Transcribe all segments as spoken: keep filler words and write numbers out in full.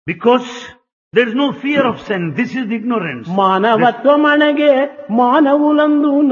Because there is no fear of sin. This is the ignorance. మానవత్వమనగే మానవులందున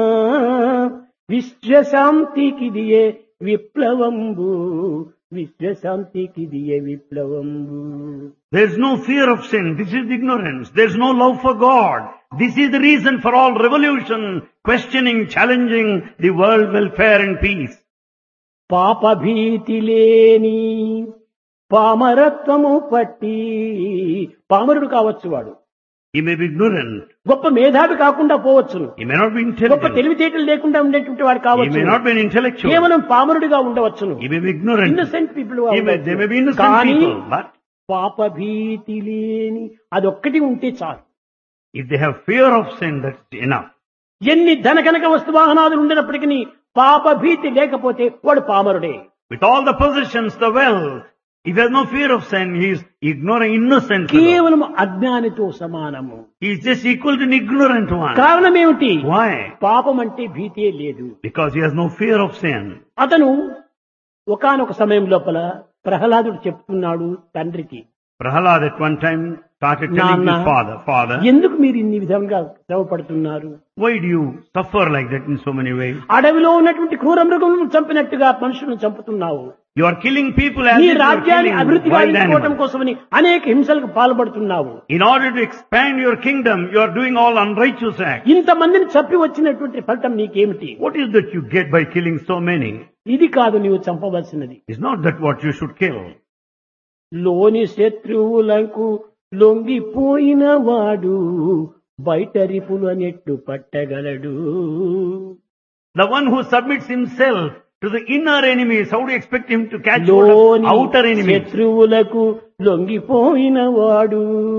విశ్వశాంతికిదియే విప్లవంబు విశ్వశాంతికిదియే విప్లవంబు. There is no fear of sin. This is the ignorance. There is no love for God. This is the reason for all revolution, questioning, challenging the world welfare and peace. పాపభీతి లేని పామరత్వము పట్టి, పామరుడు కావచ్చు వాడు, He may be ignorant. గొప్ప మేధావి కాకుండా పోవచ్చును, He may not be గొప్ప intelligent. తెలివితేటలు లేకుండా ఉండేటువంటి వాడు He కావచ్చు, may not be an intellectual. కేవలం పామరుడిగా ఉండవచ్చును, He may be ignorant. Innocent people He may, they may be innocent కానీ people. But పాపభీతి లేని అదొక్కటి ఉంటే చాలు. if they have fear of sin, that's enough. ఎన్ని ధనకనక వస్తు వాహనాదులు ఉండినప్పటికీ పాపభీతి లేకపోతే వాడు పామరుడే. With all the possessions, the wealth, if he has no fear of sin, he is ignorant, innocent fellow. కేవలం అజ్ఞానితో సమానము. He is just equal to an ignorant one. కారణం ఏమిటి? Why? పాపం అంటే భీతే లేదు. Because he has no fear of sin. అతను ఒకానొక సమయం లోపల ప్రహ్లాదుడు చెప్తున్నాడు తండ్రికి, Prahalad at one time started telling Nana, his father, Father, ఎందుకు మీరు ఇన్ని విధంగా శ్రమపడుతున్నారు? why do you suffer like that in so many ways? అడవిలో ఉన్నటువంటి క్రూర మృగములను చంపినట్టుగా మనుషులను చంపుతున్నావు. You are killing people as నీ if you are రాజ్యాన్ని killing అభివృద్ధి wild గావించుకోవడం animals. కోసమని అనేక హింసలకు పాల్పడుతున్నావు. In order to expand your kingdom, you are doing all unrighteous acts. ఇంతమందిని చంపి వచ్చినటువంటి ఫలితం నీకేమిటి? What is that you get by killing so many? ఇది కాదు నీవు చంపవలసినది. It's not that what you should kill. లోని శత్రువులకు లొంగిపోయిన వాడు బయట రిపుల net పట్టగలడు. The one who submits himself to the inner enemies, how do you expect him to catch hold of లోని outer enemies? శత్రువులకు లొంగిపోయిన వాడు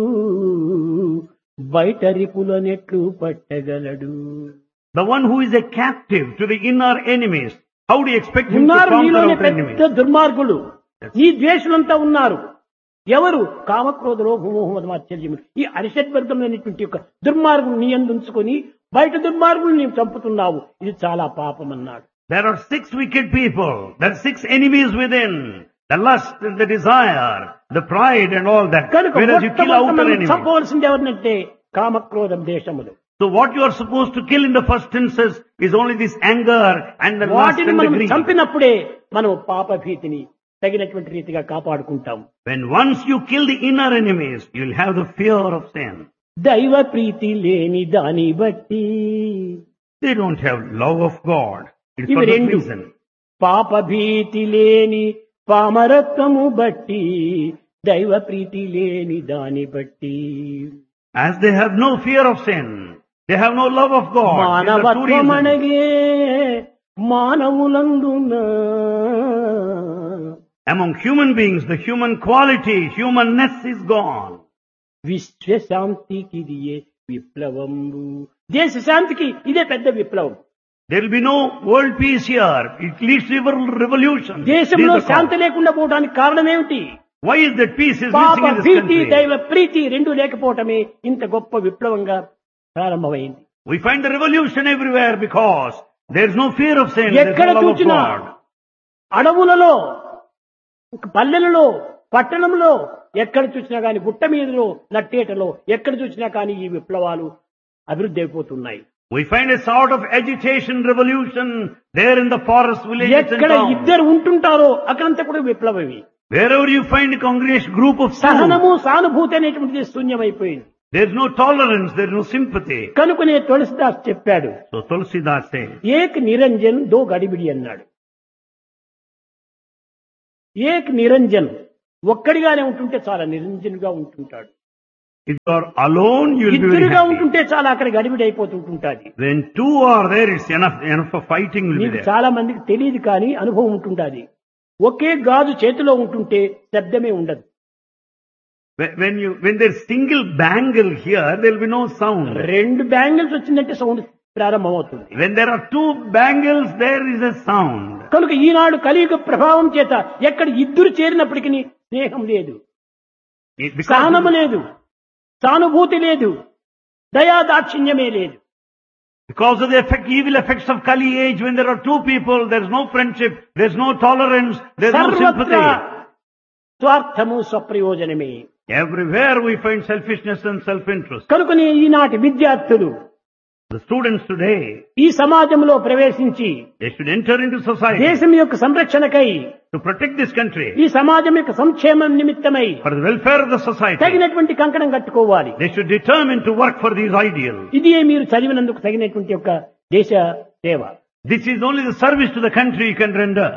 బయట రిపుల నెట్లు పట్టగలడు. The one who is a captive to the inner enemies, how do you expect him to ఉన్నారు conquer నీలోని outer enemies? పెద్ద దుర్మార్గులు, ఈ ద్వేషులంతా ఉన్నారు. ఎవరు? కామక్రోధ లోభమోహమద ఆశ్చర్యములు, ఈ అరిషద్వర్గమైనటువంటి యొక్క దుర్మార్గులు నీ యందు ఉంచుకొని బయట దుర్మార్గులు నీవు చంపుతున్నావు. ఇది చాలా పాపం అన్నాడు. There are six wicked people. There are six enemies within. The lust and the desire, the pride and all that. కనుక Whereas you kill outer మొట్టమొదట enemies. చంపవలసింది ఎవరినంటే కామక్రోధం దేశములు. So what you are supposed to kill in the first instance is only this anger and the lust వాటిని and the మనం greed. చంపినప్పుడే మనం పాప భీతిని తగినటువంటి రీతిగా కాపాడుకుంటాం. When once you kill the inner enemies, you will have the fear of sin. దైవ ప్రీతి లేని దాని బట్టి, They don't have love of God. It's ఇవి for that రెండు. reason. పాప భీతి లేని పామరత్వము బట్టి, దైవ ప్రీతి లేని దాని బట్టి. As they have no fear of sin, they have no love of God. These are two reasons. మానవత్వమనగే మానవులందున Among human beings, the human quality, humanness is gone. విశ్వశాంతికిదియే విప్లవంబు. దేశ శాంతికి ఇదే పెద్ద విప్లవం. There will be no world peace here. It leads to a revolution. దేశంలో This is the Shanti cause. లేకుండా పోవడానికి కారణం ఏమిటి? Why is that peace is పాప missing in this భీతి country? దైవ ప్రీతి రెండు లేకపోవటమే ఇంత గొప్ప విప్లవంగా ప్రారంభమైంది. We find the revolution everywhere because there is no fear of sin. There is ఎక్కడ no love of చూచినా God. అడవులలో, పల్లెలలో, పట్టణంలో ఎక్కడ చూసినా కానీ, గుట్ట మీదలో, నట్టేటలో ఎక్కడ చూసినా కానీ ఈ విప్లవాలు అభివృద్ధి అయిపోతున్నాయి. We find a sort of agitation, revolution there in the forest villages and ఎక్కడ towns. ఇద్దరు ఉంటుంటారో అక్కడంతా కూడా విప్లవమే. Wherever you find a congregation group of two, సహనము సానుభూతి అనేటువంటిది శూన్యమైపోయింది. there is no tolerance, there is no sympathy. కనుకనే తులసిదాస్ చెప్పాడు, So Tulsidas says, ఏక్ నిరంజన్ దో గడిబిడి అన్నాడు. ఏక్ నిరంజన్, ఒక్కడిగానే ఉంటుంటే చాలా నిరంజన్గా ఉంటుంటాడు. if you are alone, you will be very ఇద్దరుగా happy. ఉంటుంటే చాలా అక్కడ గడిబిడి అయిపోతుంటుంటాది. When two are there, it's enough, enough for fighting will be నీకు there. చాలా మందికి తెలియదు కానీ అనుభవం ఉంటుంటాది. ఒకే గాజు చేతిలో ఉంటుంటే శబ్దమే ఉండదు. When when you, when there's single bangle here, there will be no sound. రెండు బ్యాంగిల్స్ వచ్చిందంటే సౌండ్ ప్రారంభమవుతుంది. When there are two bangles, there is a sound. కనుక ఈనాడు కలియుగ ప్రభావం చేత ఎక్కడ ఇద్దరు చేరినప్పటికీ స్నేహం లేదు, It- because సహనము లేదు, సానుభూతి లేదు, దయా దాక్షిణ్యమే లేదు. Because of the effect, evil effects of Kali age, when there are two people, there's no friendship, there's no tolerance, there's no సర్వత్రా sympathy. స్వార్థము స్వప్రయోజనమే. Everywhere we find selfishness and self-interest. కనుకనే ఈనాటి విద్యార్థులు The students today, ఈ సమాజంలో ప్రవేశించి they should enter into society దేశం యొక్క సంరక్షణకై to protect this country, ఈ సమాజం యొక్క సంక్షేమం నిమిత్తమై for the welfare of the society. తగినటువంటి కంకణం కట్టుకోవాలి. They should determine to work for these ideals. ఇది మీరు చదివినందుకు తగినటువంటి యొక్క దేశ సేవ. This is only the service to the country you can render.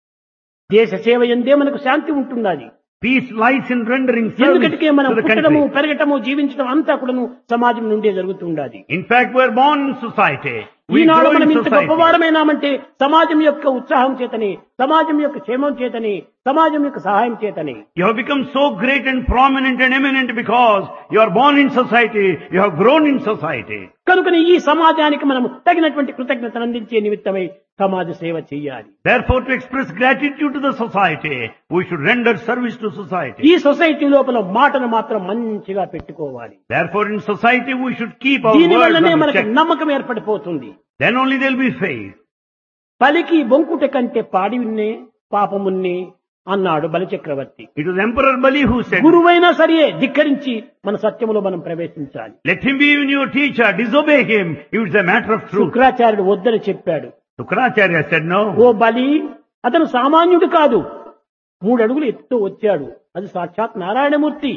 దేశ సేవ ఎందే మనకు శాంతి ఉంటున్నది. Peace lies in rendering service ఎందుకంటే మనం to the పుట్టడము country. పెరగటము జీవించడం అంతా కూడాను సమాజం నుండే జరుగుతుండాలి. In fact, we are born in society. We Eenadu grow మనం in ఇంత society. గొప్పవారమైనామంటే సమాజం యొక్క ఉత్సాహం చేతని, సమాజం యొక్క క్షేమం చేతని, సమాజం యొక్క సహాయం చేతని. You have become so great and prominent and eminent because you are born in society, you have grown in society. కనుకని ఈ సమాజానికి మనం తగినటువంటి కృతజ్ఞతను అందించే నిమిత్తమై సమాజ సేవ చేయాలి. Therefore, to express gratitude to the society, we should render service to society. ఈ సొసైటీ లోపల మాటను మాత్రం మంచిగా పెట్టుకోవాలి. Therefore, in society, we should keep our దీని words వల్లనే on మనకు check. నమ్మకం ఏర్పడిపోతుంది. Then only there will be faith. పలికి బొంకుట కంటే పాడి విన్నే పాపమున్నే అన్నాడు బలిచక్రవర్తి. It was Emperor Bali who said, గురువైనా సరే ధిక్కరించి మన సత్యములో మనం ప్రవేశించాలి. let him be even your teacher, disobey him if it's a matter of truth. శుక్రాచార్యుడు వద్దని చెప్పాడు. Shukracharya said no. ఓ బలి, అతను సామాన్యుడు కాదు, మూడు అడుగులు ఎత్తు వచ్చాడు, అది సాక్షాత్ నారాయణమూర్తి.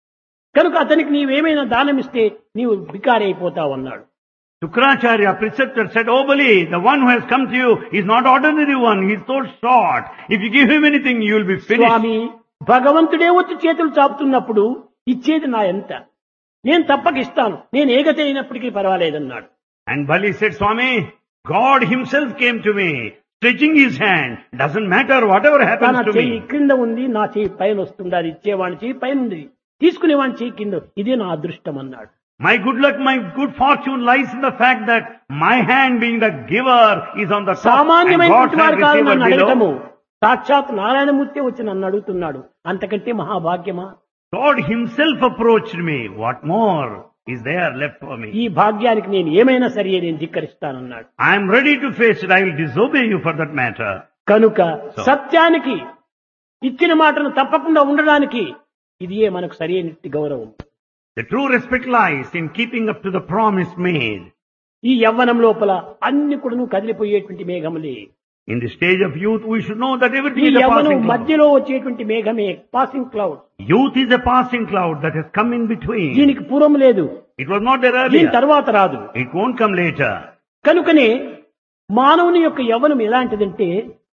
కనుక అతనికి నీవేమైనా దానం ఇస్తే నీవు బికారి అయిపోతావు అన్నాడు. Shukracharya, preceptor, said, oh Bali, the one who has come to you is not ordinary one, he is so short. If you give him anything, you will be finished. స్వామి, భగవంతుడే వచ్చి చేతులు చాపుతున్నప్పుడు ఇచ్చేది నా ఎంత, నేను తప్పక ఇస్తాను, నేను ఏగతి అయినప్పటికీ పర్వాలేదన్నాడు. And Bali said, Swami, God himself came to me, stretching his hand. Doesn't matter whatever తన happens to చెయ్యి me. క్రింద ఉంది, నా చెయ్యి పైన వస్తుంది, అది ఇచ్చేవాడి చెయ్యి పైన ఉంది, తీసుకునేవాడి చెయ్యి కింద, ఇదే నా అదృష్టం అన్నాడు. My good luck, my good fortune lies in the fact that my hand being the giver is on the top and సామాన్యమైనటువంటి God's వారు hand కాదు receiver నన్ను అడగటము, below. సాక్షాత్ నారాయణమూర్తి వచ్చి నన్ను అడుగుతున్నాడు, అంతకంటే మహాభాగ్యమా? God himself approached me. What more is there left for me? ఈ భాగ్యానికి నేను ఏమైనా సరే నేను ధిక్కరిస్తానన్నాడు. I am ready to face it. I will disobey you for that matter. కనుక So- సత్యానికి ఇచ్చిన మాటను తప్పకుండా ఉండడానికి ఇదియే మనకు సరైన గౌరవం. The true respect lies in keeping up to the promise made. ఈ యవ్వనం లోపల అన్ని కూడాను కదిలిపోయేటువంటి మేఘములే. In the stage of youth, we should know that ఈ everything is a Yavvanam passing cloud. మధ్యలో వచ్చేటువంటి మేఘమే passing cloud. Youth is a passing cloud that has come in between. దీనికి పూర్వం లేదు, It was not there దీని earlier. తర్వాత రాదు. It won't come later. కనుకనే మానవుని యొక్క యవ్వనం ఎలాంటిదంటే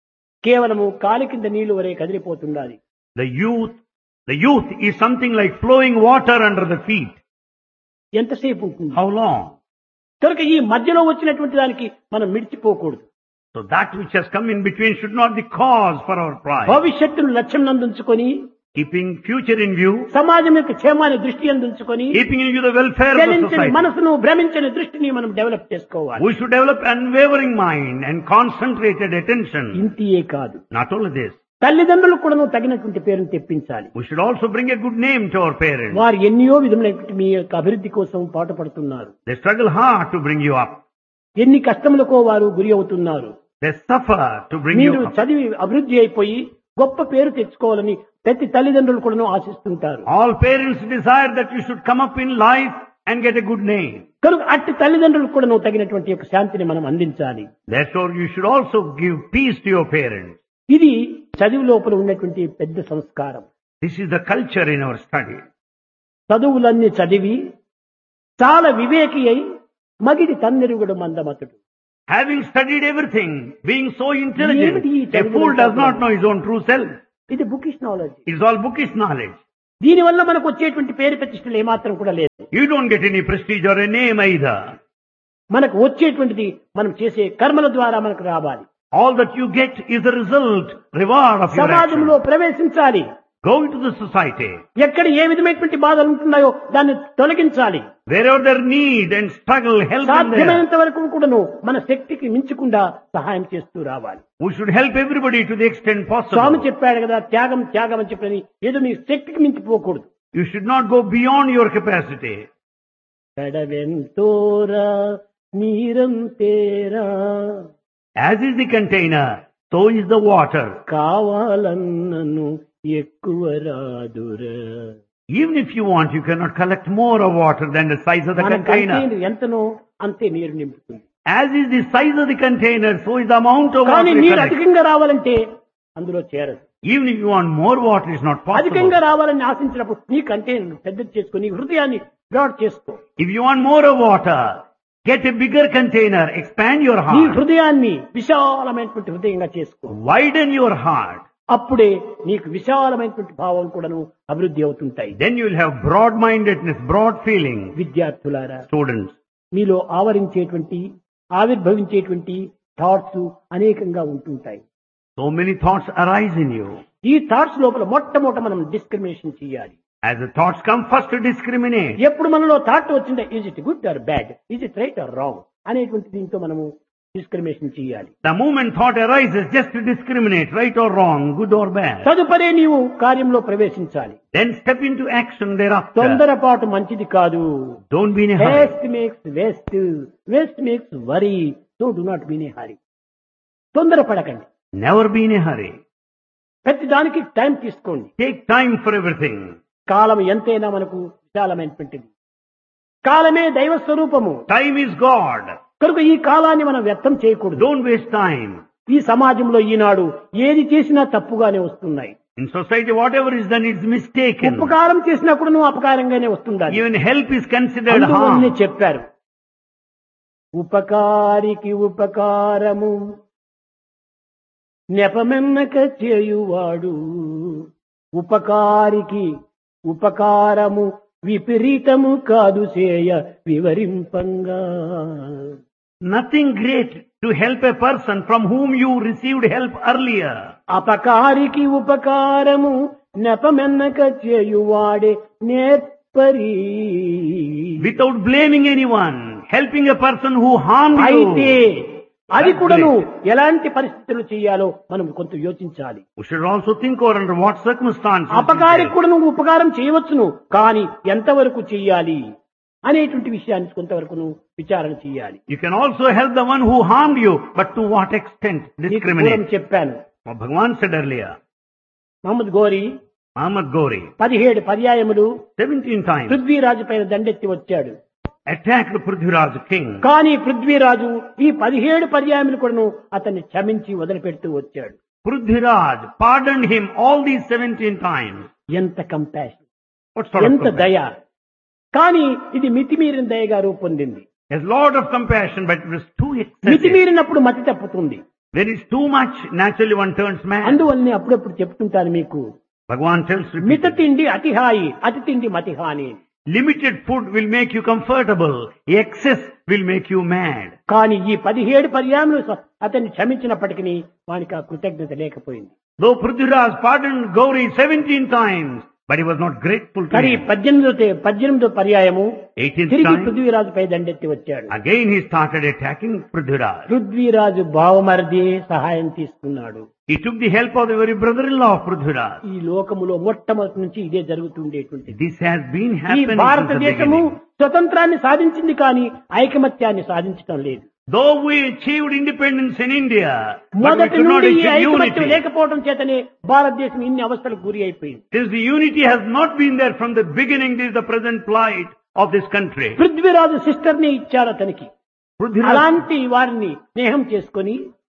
కేవలము కాలి కింద నీళ్లు వరే కదిలిపోతుండాలి. The youth, the youth is something like flowing water under the feet. ఎంతసేపు ఉంటుంది? How long? కనుక ఈ మధ్యలో వచ్చినటువంటి దానికి మనం మిడిచిపోకూడదు. So that which has come in between should not be cause for our pride. భవిష్యత్తును లక్ష్యం నందుంచుకొని, Keeping future in view, సమాజం యొక్క క్షేమాన్ని దృష్టి అందించుకొని, keeping in view the welfare of the చలించని society. మనసును భ్రమించని దృష్టిని మనం డెవలప్ చేసుకోవాలి. We should develop unwavering mind and concentrated attention. ఇంతియే కాదు, Not only this, తల్లిదండ్రులకు కూడా తగినటువంటి పేరును తెప్పించాలి. we should also bring a good name to our parents. వారు ఎన్నో విధములైనటువంటి మీ యొక్క అభివృద్ధి కోసం పాటుపడుతున్నారు. They struggle hard to bring you up. ఎన్ని కష్టములకో వారు గురి అవుతున్నారు. They suffer to bring మీరు you up. చదివి అభివృద్ధి అయిపోయి గొప్ప పేరు తెచ్చుకోవాలని ప్రతి తల్లిదండ్రులు కూడా ఆశిస్తుంటారు. All parents desire that you should come up in life and get a good name. కనుక అట్టి తల్లిదండ్రులకు కూడా తగినటువంటి యొక్క శాంతిని మనం అందించాలి. Therefore, you should also give peace to your parents. ఇది చదువు లోపల ఉన్నటువంటి పెద్ద సంస్కారం. This is the culture in our study. చదువులన్నీ చదివి చాలా వివేకి అయి మగిడి తన్నెరుగుడు మందమతుడు. Having studied everything, being so intelligent, ఏమిటి ఈ a చదువుల fool does not చదువు? know his own true self. ఇది bookish knowledge. It is all bookish knowledge. దీనివల్ల మనకు వచ్చేటువంటి పేరు ప్రతిష్టలు ఏమాత్రం కూడా లేదు. You don't get any prestige or a name either. మనకు వచ్చేటువంటిది మనం చేసే కర్మల ద్వారా మనకు రావాలి. All that you get is the result, reward of your సమాజంలో action. ప్రవేశించాలి. Go into the society. ఎక్కడ ఏ విధమైనటువంటి బాధలు ఉంటున్నాయో దాన్ని తొలగించాలి. Wherever there need and struggle, help them there. సాధ్యమైనంత వరకు కూడాను మన శక్తికి మించకుండా సహాయం చేస్తూ రావాలి. We should help everybody to the extent Swamy possible. చెప్పాడు కదా, త్యాగం త్యాగం అని చెప్పని ఏదో మీ శక్తికి మించిపోకూడదు. You should not go beyond your capacity. కడవెంతోరా నీరంతేరా, As is the container, so is the water. కావాలన్నను ఎక్కువ రాదురా. Even if you want, you cannot collect more of water than the size of the మన container. కంటైనర్ ఎంతనో అంతే నీరు నింపుతుంది. As is the size of the container, so is the amount of water కానీ you నీరు collect. అధికంగా రావాలంటే అందులో చేరదు. Even if you want more water, it's not possible. అధికంగా రావాలని ఆశించినప్పుడు నీ కంటైనర్ పెద్దది చేసుకుని హృదయాన్ని బ్రాడ్ చేసుకో. If you want more of water, get a bigger container, expand your నీ heart, హృదయాన్ని విశాలమైనటువంటి హృదయంగా చేసుకో. widen your heart. అప్పుడే నీకు విశాలమైనటువంటి భావం కూడాను అభివృద్ధి అవుతుంటాయి. Then you will have broad-mindedness, broad feeling. విద్యార్థులారా, Students, మీలో ఆవరించేటువంటి ఆవిర్భవించేటువంటి థాట్స్ అనేకంగా ఉంటుంటాయి. so many thoughts arise in you. ఈ థాట్స్ లోపల మొట్టమొదట మనం డిస్క్రిమినేషన్ చేయాలి. As the thoughts come, first to discriminate. ఎప్పుడు మనలో థాట్ వచ్చిందా, is it good or bad, is it right are wrong అనేటువంటి దీంతో మనము డిస్క్రిమినేషన్ చేయాలి. The moment thought arises, just to discriminate, right or wrong, good or bad. తదుపరి నీవు కార్యంలో ప్రవేశించాలి. Then step into action thereafter. తొందరపాటు మంచిది కాదు. Don't be in a hurry. Waste makes waste, waste makes worry, so do not be in a హరీ. తొందరపడకండి. Never be in a hurry. ప్రతి దానికి టైం తీసుకోండి. Take time for everything. కాలం ఎంతైనా మనకు విశాలమైనటువంటిది. కాలమే దైవ స్వరూపము. Time is God. కనుక ఈ కాలాన్ని మనం వ్యర్థం చేయకూడదు. Don't waste time. ఈ సమాజంలో ఈనాడు ఏది చేసినా తప్పుగానే వస్తున్నాయి. In society, whatever is done, it's mistaken. ఉపకారం చేసినా కూడా నువ్వు అపకారంగానే వస్తుండాలి. Even help is considered అందువల్లనే harm. చెప్పారు, ఉపకారికి ఉపకారము నెపమెన్నక చేయువాడు, ఉపకారికి ఉపకారము విపరీతము కాదు చేయ వివరింపంగా. Nothing great to help a person from whom you received help earlier. అపకారికి ఉపకారము నెపమెన్నక చేయువాడే నేర్పరి. Without blaming anyone, helping a person who harmed అయితే you. అది That's కూడాను great. ఎలాంటి పరిస్థితులు చేయాలో మనం కొంత యోచించాలి. We should also think over under what circumstances. అపకారికి కూడా నువ్వు ఉపకారం చేయవచ్చును, కానీ ఎంతవరకు చెయ్యాలి అనేటువంటి విషయాన్ని కొంతవరకు నువ్వు విచారణ చేయాలి. You can also help the one who harmed you, but to what extent నీకు పూర్వం discriminate? చెప్పాను, What Bhagavan said earlier. Mohammed గోరి Muhammad Gori, పదిహేడు పర్యాయములు seventeen times, పృథ్వీరాజు పైన దండెత్తి వచ్చాడు. attacked Prithviraj king. కానీ పృథ్వీరాజు ఈ పదిహేడు పర్యాయములు కూడాను అతన్ని క్షమించి వదిలిపెడుతూ వచ్చాడు. Prithviraj pardoned him all these seventeen times. ఎంత కంపాషన్, What sort of ఎంత compassion? దయ! కానీ ఇది మితిమీరిన దయగా రూపొందింది. There's lot of compassion, but it was too excessive. మితిమీరినప్పుడు మతి తప్పుతుంది. There is too much, naturally one turns mad. అందువల్లనే అప్పుడప్పుడు చెప్తుంటాను మీకు, Bhagavan tells మిత repeatedly, తిండి అతి హాయి, అతి తిండి మతి హాని. limited food will make you comfortable, excess will make you mad. కానీ ఈ పదిహేడు పర్యాయములు స- అతన్ని క్షమించినప్పటికీ వానికి ఆ కృతజ్ఞత లేకపోయింది. Though Prithviraj pardoned Gauri seventeen times, but he was not grateful to మరి him. పద్దెనిమిదో తే- పద్దెనిమిదో పర్యాయము eighteenth తిరిగి time, పృథ్వీరాజుపై దండెత్తి వచ్చాడు. again he started attacking Prithviraj. Prithviraj భావమరిది సహాయం తీసుకున్నాడు. He took the help of the very brother-in-law of Prithviraj. ఈ లోకములో మొట్టమొదటి నుంచి ఇదే జరుగుతుండేటువంటిది. This has been ఈ happening since the భారతదేశము beginning. స్వతంత్రాన్ని సాధించింది కానీ ఐకమత్యాన్ని సాధించడం లేదు. Though we achieved independence in India, but we మొదటి could not నుండి ఈ achieve ఐకమత్యం unity. లేకపోవడం చేతనే భారతదేశం ఇన్ని అవస్థలకు గురి అయిపోయింది. Since the unity has not been there from the beginning, this is the present plight of this country. Prithviraj sister ని ఇచ్చారు అతనికి. Prithviraj, అలాంటి వారిని స్నేహం చేసుకొని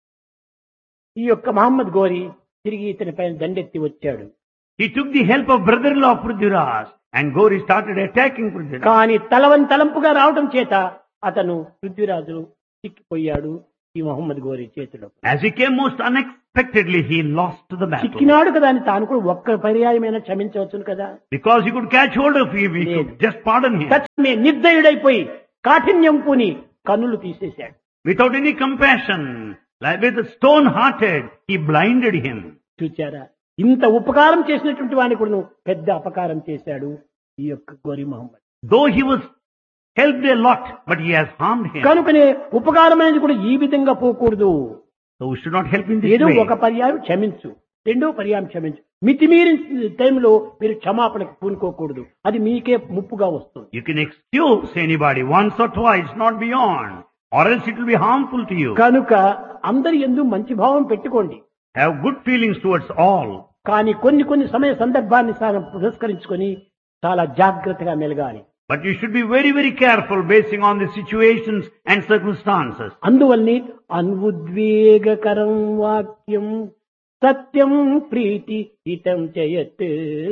ఈ యొక్క మహమ్మద్ గోరి తిరిగి ఇతని పైన దండెత్తి వచ్చాడు. he took the help of brother-in-law of Prithviraj, and Gauri started attacking Prithviraj. కానీ తలవని తలంపుగా రావడం చేత అతను పృథ్వీరాజు చిక్కిపోయాడు ఈ మహమ్మద్ గోరి చేతిలో. As he came most unexpectedly, he lost the battle. చిక్కినాడు కదా అని తాను కూడా ఒక్క పర్యాయమైనా క్షమించవచ్చును కదా. Because he could catch hold of him, he could just pardon him. తక్షణమే నిర్దయుడైపోయి కాఠిన్యం పూని కన్నులు తీసేశాడు. Without any compassion, like with a stone-hearted, he blinded him. చూచారా, ఇంత ఉపకారం చేసినటువంటి వాడిని కూడా పెద్ద అపకారం చేశాడు ఈ యొక్క గోరి Mohammed. Though he was helped a lot, but he has harmed him. కనుకనే ఉపకారం అనేది కూడా ఈ విధంగా పోకూడదు. So we should not help in this ఏదో way. ఒక పర్యాయం క్షమించు, రెండో పర్యాయం క్షమించు. మితిమీరిన టైంలో మీరు క్షమాపణకు పూనుకోకూడదు, అది మీకే ముప్పుగా వస్తుంది. You can excuse anybody once or twice, not beyond, or else it will be harmful to you. కనుక అందరి యందు మంచి భావం పెట్టుకోండి. Have good feelings towards all. కానీ కొన్ని కొన్ని సమయ సందర్భాన్ని సారం పురస్కరించుకొని చాలా జాగ్రత్తగా మెలగాలి. But you should be very, very careful basing on the situations and circumstances. అందువల్లనే అన్వుద్వేగకరం వాక్యం సత్యం ప్రీతి హితం చేయత్.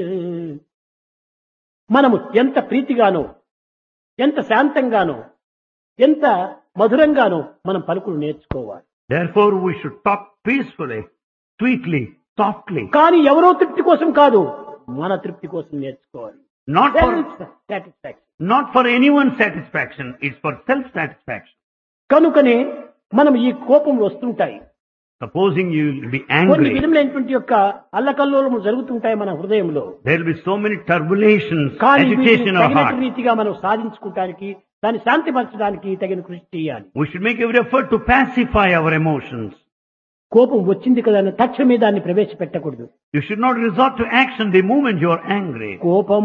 మనము ఎంత ప్రీతిగానో, ఎంత శాంతంగానో, ఎంత మధురంగానో మనం పలుకులు నేర్చుకోవాలి. Therefore we should talk peacefully, sweetly, softly. కానీ ఎవరో తృప్తి కోసం కాదు, మన తృప్తి కోసం నేర్చుకోవాలి. Not for, satisfaction. not for anyone's satisfaction, it's for self-satisfaction. కనుకనే మనం ఈ కోపం వస్తుంటాయి. Supposing you will be కొన్ని angry, విధములైనటువంటి యొక్క అల్లకల్లోలములు జరుగుతుంటాయి మన హృదయంలో. there will be so many turbulences, కానీ agitation in our తగినట్టు heart. రీతిగా మనం సాధించుకోవడానికి, దాన్ని శాంతిపరచడానికి తగిన కృషి చేయాలి. We should make every effort to pacify our emotions. కోపం వచ్చింది కదా అని తక్షణమే దాన్ని ప్రవేశపెట్టకూడదు. You should not resort to action the moment you are angry. కోపం